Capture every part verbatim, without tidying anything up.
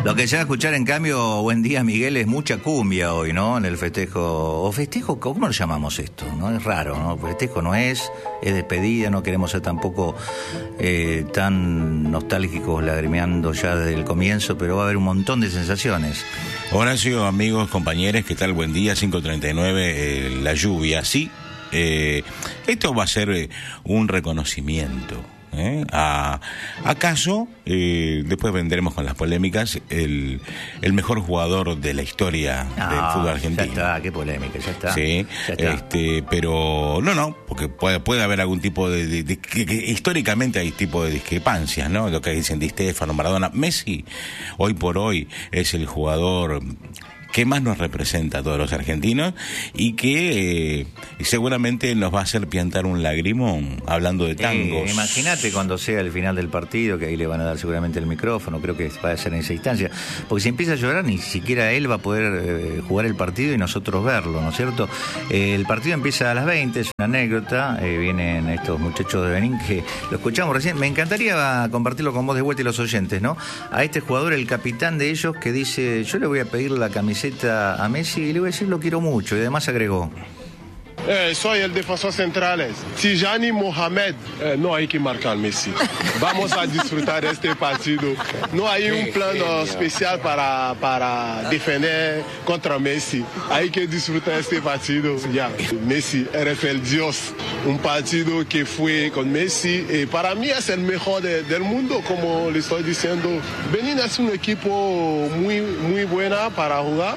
Lo que se va a escuchar, en cambio, buen día, Miguel, es mucha cumbia hoy, ¿no? En el festejo. ¿O festejo? ¿Cómo lo llamamos esto? ¿No? Es raro, ¿no? Festejo no es, es despedida, no queremos ser tampoco eh, tan nostálgicos, lagrimeando ya desde el comienzo, pero va a haber un montón de sensaciones. Horacio, amigos, compañeros, ¿qué tal? Buen día, cinco treinta y nueve, eh, la lluvia, sí. Eh, esto va a ser eh, un reconocimiento. ¿Eh? A, ¿Acaso, eh, después vendremos con las polémicas, el, el mejor jugador de la historia no, del fútbol argentino? Ya está, qué polémica, ya está. Sí, ya está. Este, pero no, no, porque puede, puede haber algún tipo de, de, de que, que históricamente hay tipo de discrepancias, ¿no? Lo que dicen Di Stéfano, Maradona. Messi, hoy por hoy, es el jugador que más nos representa a todos los argentinos y que eh, seguramente nos va a hacer piantar un lagrimón hablando de tangos. Eh, Imagínate cuando sea el final del partido, que ahí le van a dar seguramente el micrófono, creo que va a ser en esa instancia, porque si empieza a llorar ni siquiera él va a poder eh, jugar el partido y nosotros verlo, ¿no es cierto? Eh, el partido empieza a las veinte, es una anécdota, eh, vienen estos muchachos de Benín que lo escuchamos recién, me encantaría compartirlo con vos de vuelta y los oyentes, ¿no? A este jugador, el capitán de ellos, que dice, yo le voy a pedir la camiseta a Messi y le voy a decir lo quiero mucho, y además agregó: Eh, soy el defensor central. Tijani Mohamed, eh, no hay que marcar Messi. Vamos a disfrutar de este partido. No hay un plano especial para, para defender contra Messi. Hay que disfrutar de este partido. Ya, Messi, eres el Dios. Un partido que fue con Messi. Eh, para mí es el mejor de, del mundo, como le estoy diciendo. Benín es un equipo muy, muy buena para jugar.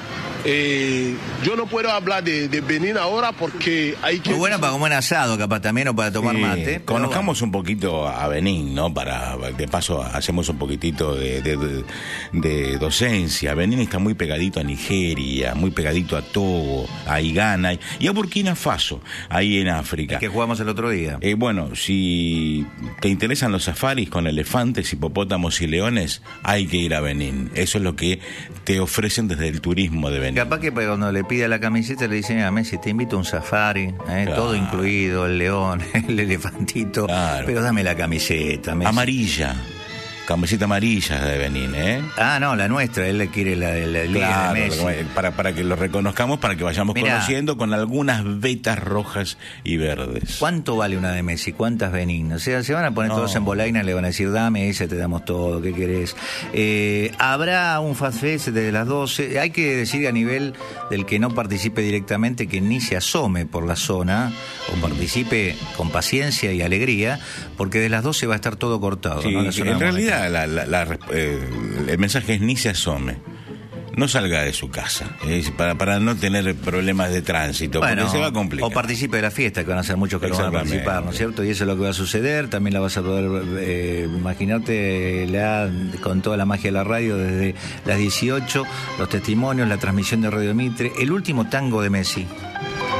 Eh, yo no puedo hablar de, de Benín ahora porque hay que... Muy buena para comer asado, capaz también, o para tomar sí, mate. Conozcamos bueno. un poquito a Benín, ¿no? Para, de paso, hacemos un poquitito de, de, de, de docencia. Benín está muy pegadito a Nigeria, muy pegadito a Togo, a Ghana y a Burkina Faso, ahí en África. Es que jugamos el otro día. Eh, bueno, si te interesan los safaris con elefantes, hipopótamos y leones, hay que ir a Benín. Eso es lo que te ofrecen desde el turismo de Benín. Capaz que cuando le pide la camiseta le dicen a Messi, te invito a un safari, ¿eh? Claro. Todo incluido, el león, el elefantito, claro. Pero dame la camiseta, Messi. Amarilla. Camiseta amarilla de Benín, ¿eh? Ah, no, la nuestra, él le quiere la, la, la claro, de Messi. Para, para que lo reconozcamos, para que vayamos Mirá, conociendo con algunas vetas rojas y verdes. ¿Cuánto vale una de Messi? ¿Cuántas Benín? O sea, se van a poner no. todos en bolaina, le van a decir, dame esa, te damos todo, ¿qué querés? Eh, Habrá un Fast Fest desde las doce. Hay que decir a nivel del que no participe directamente que ni se asome por la zona, o participe con paciencia y alegría, porque de las doce va a estar todo cortado. Sí, ¿no? En realidad, La, la, la, eh, el mensaje es ni se asome, no salga de su casa, eh, para, para no tener problemas de tránsito, bueno, porque se va a complicar. O participe de la fiesta, que van a ser muchos que no van a participar, ¿no es cierto? Y eso es lo que va a suceder. También la vas a poder eh, imaginarte la, con toda la magia de la radio desde las dieciocho, los testimonios, la transmisión de Radio Mitre, el último tango de Messi.